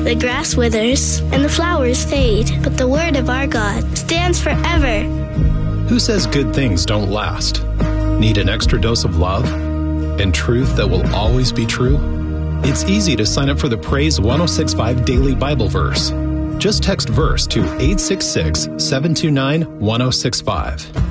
The grass withers and the flowers fade, but the word of our God stands forever. Who says good things don't last? Need an extra dose of love and truth that will always be true? It's easy to sign up for the Praise 106.5 Daily Bible Verse. Just text verse to 866-729-1065.